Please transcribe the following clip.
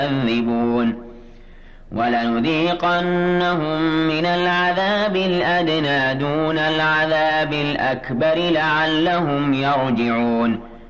يكذبون ولنذيقنهم من العذاب الأدنى دون العذاب الأكبر لعلهم يرجعون